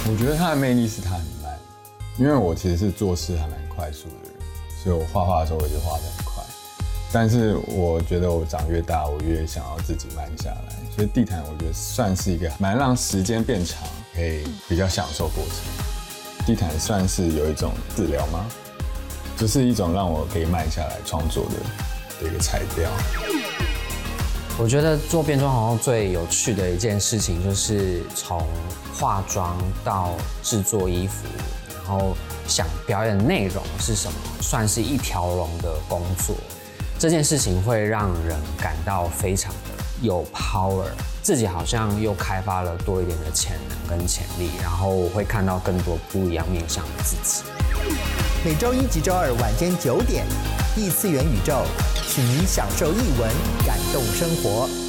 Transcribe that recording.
我觉得他的魅力是他很慢，因为我其实是做事还蛮快速的人，所以我画画的时候我就画得很快。但是我觉得我长越大，我越想要自己慢下来，所以地毯我觉得算是一个蛮让时间变长，可以比较享受过程。地毯算是有一种治疗吗？就是一种让我可以慢下来创作的一个材料。 我觉得做变装皇后最有趣的一件事情，就是从化妆到制作衣服，然后想表演的内容是什么，算是一条龙的工作。这件事情会让人感到非常的有 power， 自己好像又开发了多一点的潜能跟潜力，然后我会看到更多不一样面向的自己。 每周一及周二晚间9点，异次元宇宙，请您享受艺文，感动生活。